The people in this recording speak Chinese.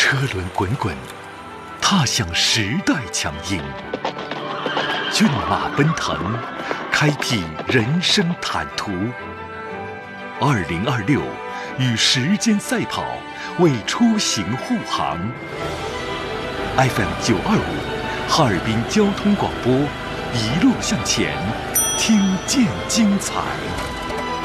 车轮滚滚，踏向时代强音；骏马奔腾，开辟人生坦途。2026，与时间赛跑，为出行护航。FM 925，哈尔滨交通广播，一路向前，听见精彩。